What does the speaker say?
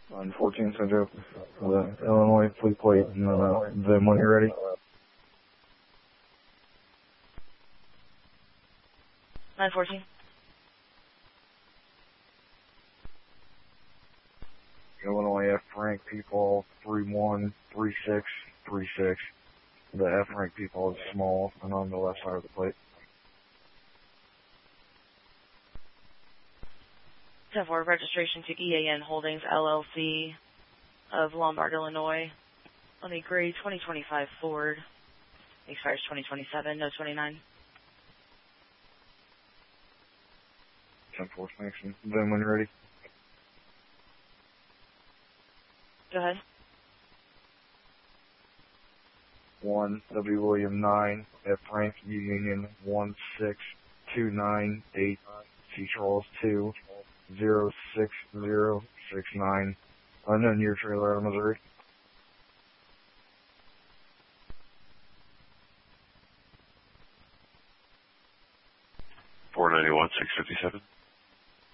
On 14 Central, the Illinois fleet plate, and then when you're ready. 914. Illinois F rank people 313636. The F rank people is small and on the left side of the plate. 10-4, registration to EAN Holdings, LLC of Lombard, Illinois, on the gray 2025 Ford. Expires 2027, no 29. 10-4, thanks. Then when you're ready. Go ahead. 1 W William 9 F rank Union 16298 C Charles 2 06069. Unknown year trailer out of Missouri. $491,657.